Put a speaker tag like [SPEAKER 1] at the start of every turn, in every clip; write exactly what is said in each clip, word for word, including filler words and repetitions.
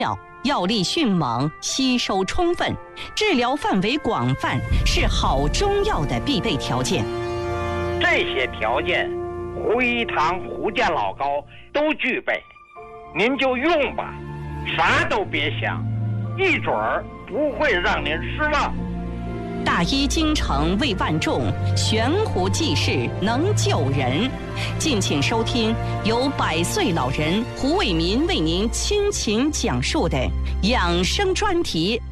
[SPEAKER 1] 药力迅猛，吸收充分，治疗范围广泛，是好中药的必备条件。
[SPEAKER 2] 这些条件，胡一堂、胡家老高都具备，您就用吧，啥都别想，一准儿不会让您失望。
[SPEAKER 1] 大医精诚为万众，悬壶济世能救人。敬请收听由百岁老人胡伟民为您倾情讲述的养生专题。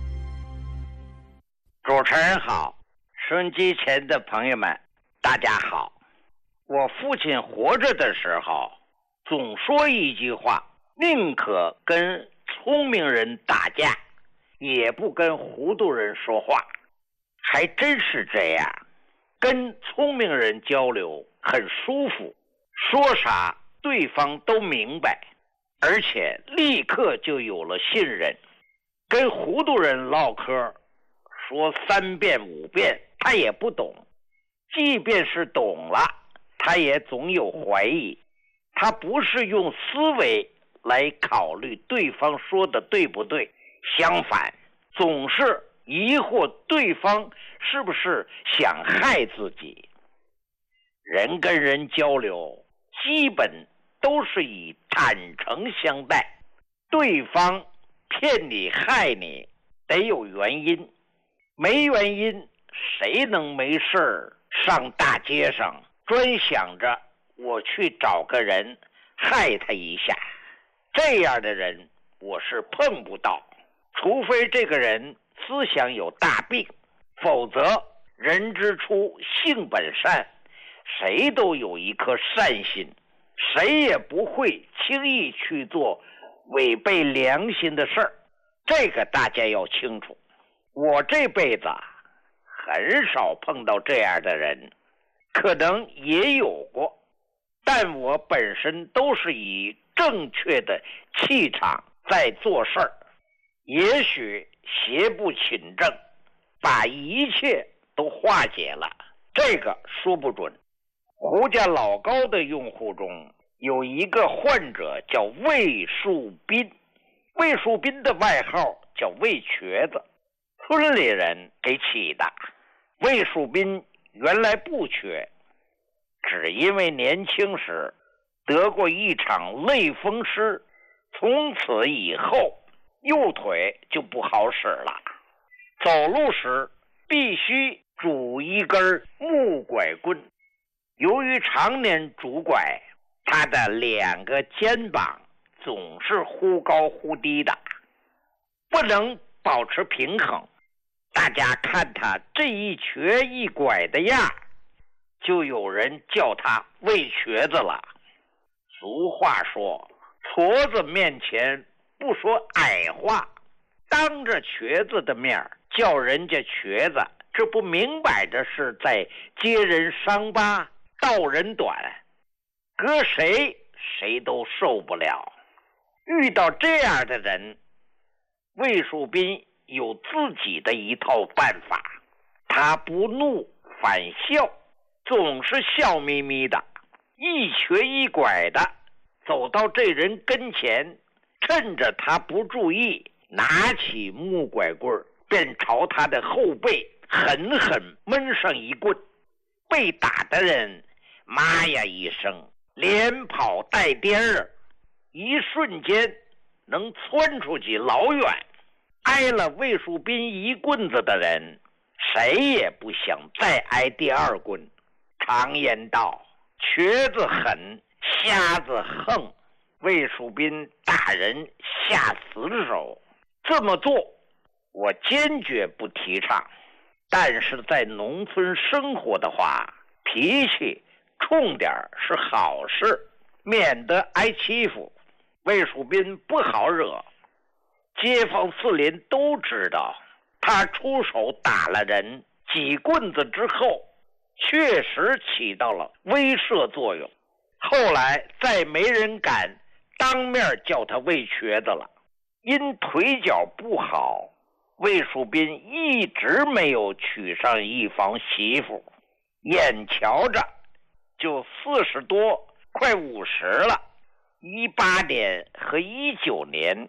[SPEAKER 2] 主持人好，收音机前的朋友们大家好。我父亲活着的时候总说一句话，宁可跟聪明人打架，也不跟糊涂人说话。还真是这样，跟聪明人交流很舒服，说啥对方都明白，而且立刻就有了信任。跟糊涂人唠嗑，说三遍五遍他也不懂，即便是懂了，他也总有怀疑。他不是用思维来考虑对方说的对不对，相反，总是疑惑对方是不是想害自己。人跟人交流基本都是以坦诚相待，对方骗你害你得有原因，没原因谁能没事上大街上专想着我去找个人害他一下？这样的人我是碰不到，除非这个人思想有大病，否则人之初性本善，谁都有一颗善心，谁也不会轻易去做违背良心的事儿，这个大家要清楚。我这辈子很少碰到这样的人，可能也有过，但我本身都是以正确的气场在做事儿，也许邪不侵正，把一切都化解了，这个说不准。胡家老高的用户中有一个患者叫魏树斌，魏树斌的外号叫魏瘸子，村里人给起的。魏树斌原来不瘸，只因为年轻时得过一场类风湿，从此以后右腿就不好使了，走路时必须拄一根木拐棍。由于常年拄拐，他的两个肩膀总是忽高忽低的，不能保持平衡。大家看他这一瘸一拐的样，就有人叫他魏瘸子了。俗话说，矬子面前不说矮话，当着瘸子的面叫人家瘸子，这不明摆着是在揭人伤疤道人短，搁谁谁都受不了。遇到这样的人，魏树斌有自己的一套办法，他不怒反笑，总是笑眯眯的，一瘸一拐的走到这人跟前，趁着他不注意，拿起木拐棍便朝他的后背狠狠闷上一棍。被打的人妈呀一声，连跑带颠儿，一瞬间能窜出去老远。挨了魏树斌一棍子的人，谁也不想再挨第二棍。常言道，瘸子狠，瞎子横。魏树斌打人下死手，这么做我坚决不提倡。但是在农村生活的话，脾气冲点是好事，免得挨欺负。魏树斌不好惹，街坊四邻都知道他出手打了人几棍子之后，确实起到了威慑作用。后来再没人敢当面叫他魏瘸子了。因腿脚不好，魏树斌一直没有娶上一房媳妇，眼瞧着就四十多快五十了。一八年和一九年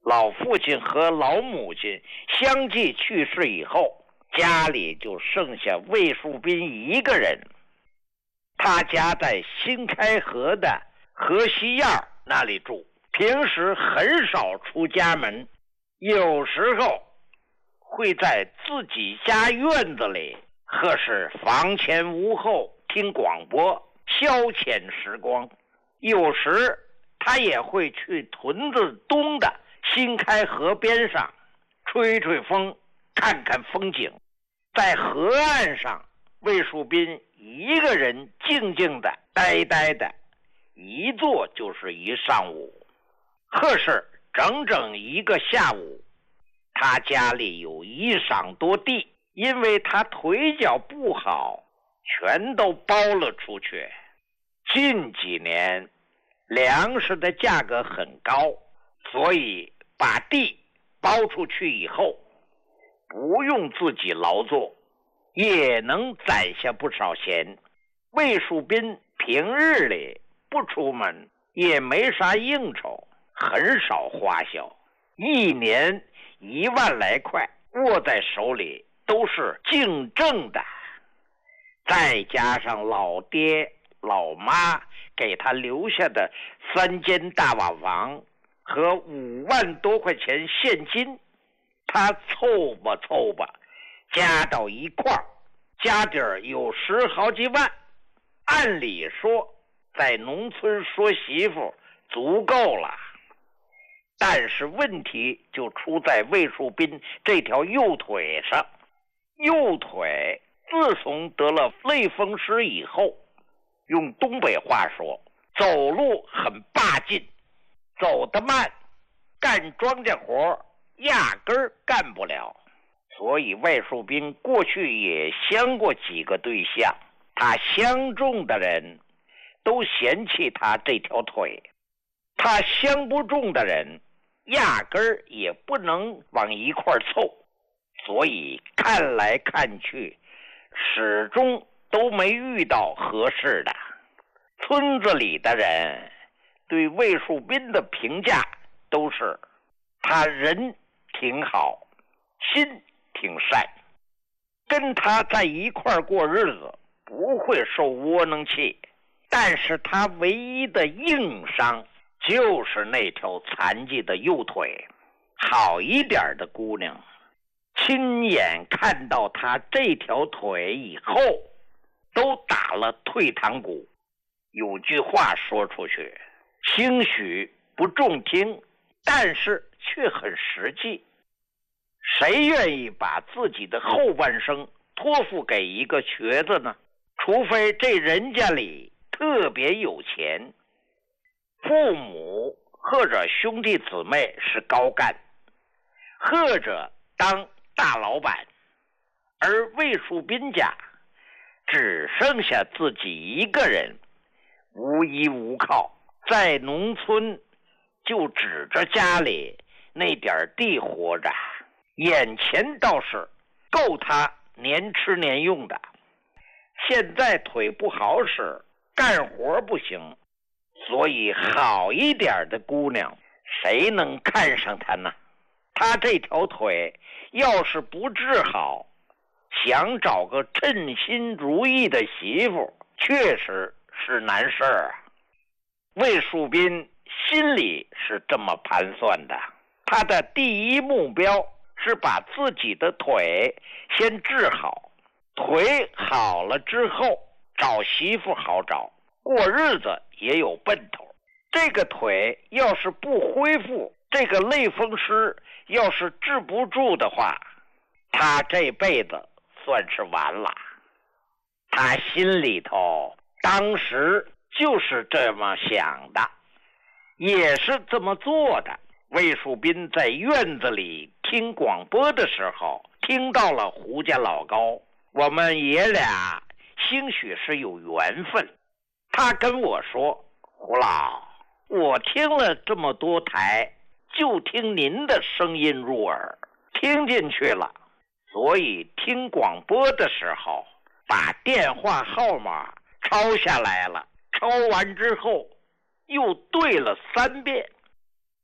[SPEAKER 2] 老父亲和老母亲相继去世以后，家里就剩下魏树斌一个人。他家在新开河的河西院那里住，平时很少出家门，有时候会在自己家院子里或是房前屋后听广播消遣时光。有时他也会去屯子东的新开河边上吹吹风，看看风景。在河岸上，魏树斌一个人静静的呆呆的，一坐就是一上午，或是整整一个下午。他家里有一晌多地，因为他腿脚不好，全都包了出去。近几年粮食的价格很高，所以把地包出去以后，不用自己劳作，也能攒下不少钱。魏树斌平日里不出门，也没啥应酬，很少花销，一年一万来块握在手里都是净挣的。再加上老爹老妈给他留下的三间大瓦房和五万多块钱现金，他凑吧凑吧加到一块儿，家底儿有十好几万。按理说在农村说媳妇足够了，但是问题就出在魏树斌这条右腿上。右腿自从得了类风湿以后，用东北话说，走路很霸劲，走得慢，干庄稼活压根儿干不了。所以魏树斌过去也相过几个对象，他相中的人都嫌弃他这条腿，他相不中的人压根儿也不能往一块儿凑，所以看来看去始终都没遇到合适的。村子里的人对魏树斌的评价都是他人挺好，心挺善，跟他在一块儿过日子不会受窝囊气。但是他唯一的硬伤就是那条残疾的右腿。好一点的姑娘亲眼看到他这条腿以后都打了退堂鼓。有句话说出去兴许不中听，但是却很实际。谁愿意把自己的后半生托付给一个瘸子呢？除非这人家里特别有钱，父母或者兄弟姊妹是高干，或者当大老板。而魏树斌家只剩下自己一个人，无依无靠，在农村就指着家里那点地活着，眼前倒是够他年吃年用的。现在腿不好使，干活不行，所以好一点的姑娘谁能看上他呢？他这条腿要是不治好，想找个称心如意的媳妇确实是难事儿啊。魏树斌心里是这么盘算的，他的第一目标是把自己的腿先治好，腿好了之后找媳妇好找，过日子也有奔头。这个腿要是不恢复，这个类风湿要是治不住的话，他这辈子算是完了。他心里头当时就是这么想的，也是这么做的。魏树斌在院子里听广播的时候，听到了胡家老高，我们爷俩兴许是有缘分。他跟我说，胡老，我听了这么多台，就听您的声音入耳，听进去了，所以听广播的时候把电话号码抄下来了，抄完之后又对了三遍。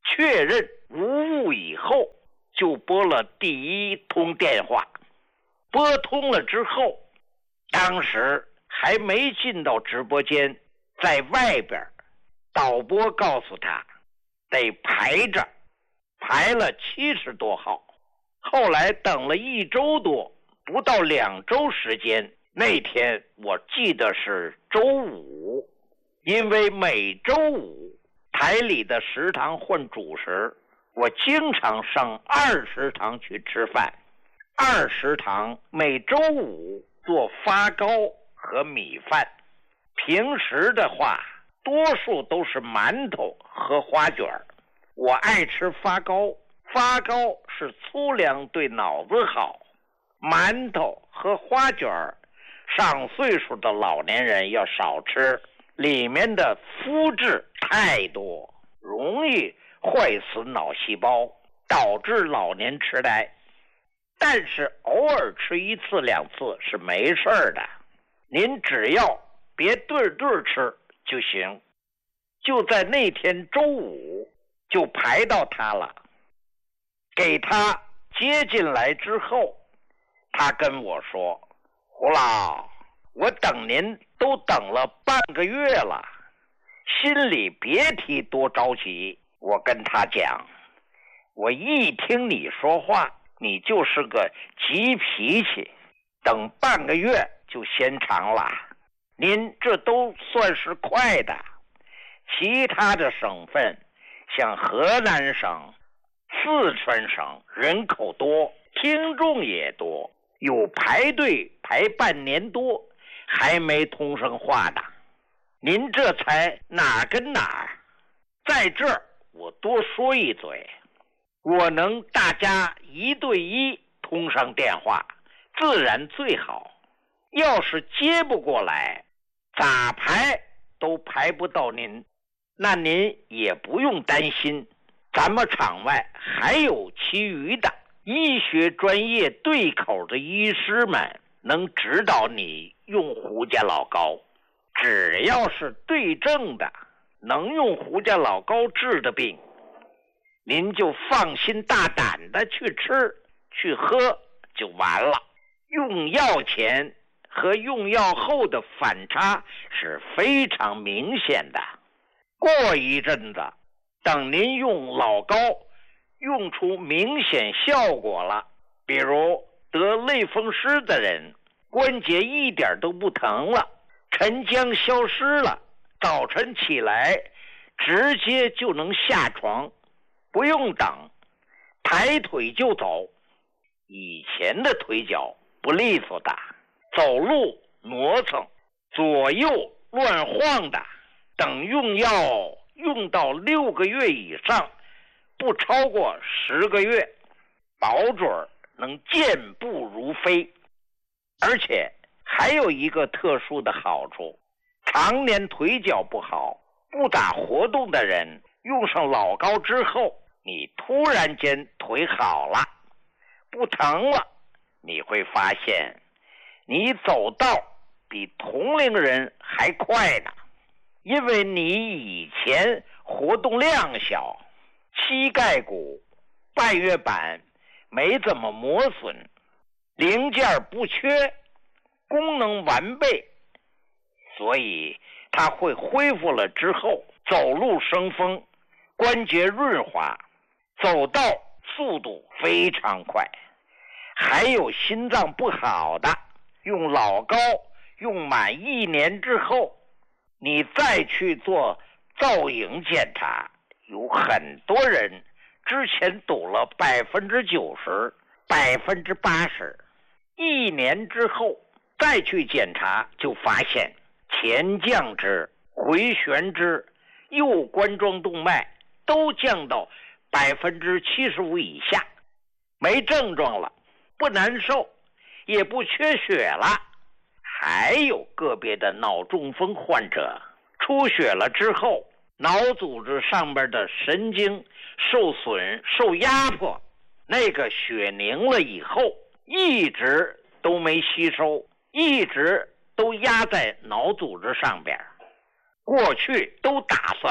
[SPEAKER 2] 确认无误以后，就拨了第一通电话。拨通了之后，当时还没进到直播间，在外边，导播告诉他得排着，排了七十多号。后来等了一周多，不到两周时间，那天我记得是周五，因为每周五台里的食堂换主食，我经常上二食堂去吃饭。二食堂每周五做发糕和米饭，平时的话多数都是馒头和花卷。我爱吃发糕，发糕是粗粮对脑子好，馒头和花卷上岁数的老年人要少吃，里面的麸质太多，容易坏死脑细胞，导致老年痴呆。但是偶尔吃一次两次是没事的，您只要别对对吃就行。就在那天周五就排到他了，给他接进来之后，他跟我说，胡老，我等您都等了半个月了，心里别提多着急。我跟他讲，我一听你说话，你就是个急脾气，等半个月就嫌长了，您这都算是快的。其他的省份像河南省、四川省人口多，听众也多，有排队排半年多还没通上话的，您这才哪跟哪儿。在这儿我多说一嘴，我能大家一对一通上电话，自然最好。要是接不过来，咋排都排不到您，那您也不用担心，咱们场外还有其余的医学专业对口的医师们能指导你用胡家老膏。只要是对症的，能用胡家老膏治的病，您就放心大胆的去吃去喝就完了。用药前和用药后的反差是非常明显的。过一阵子，等您用老膏用出明显效果了，比如得类风湿的人，关节一点都不疼了，沉僵消失了，早晨起来直接就能下床，不用等，抬腿就走。以前的腿脚不利索的，走路磨蹭，左右乱晃的，等用药用到六个月以上，不超过十个月，保准能健步如飞。而且还有一个特殊的好处，常年腿脚不好不咋活动的人，用上老膏之后，你突然间腿好了，不疼了，你会发现你走道比同龄人还快呢。因为你以前活动量小，膝盖骨、半月板没怎么磨损，零件不缺，功能完备，所以它会恢复了之后，走路生风，关节润滑，走道速度非常快。还有心脏不好的，用老膏用满一年之后，你再去做造影检查，有很多人之前堵了百分之九十、百分之八十，一年之后再去检查，就发现前降支、回旋支、右冠状动脉都降到百分之七十五以下，没症状了，不难受，也不缺血了。还有个别的脑中风患者，出血了之后，脑组织上边的神经受损、受压迫，那个血凝了以后，一直都没吸收，一直都压在脑组织上边。过去都打算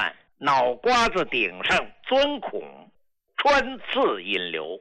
[SPEAKER 2] 脑瓜子顶上钻孔，穿刺引流。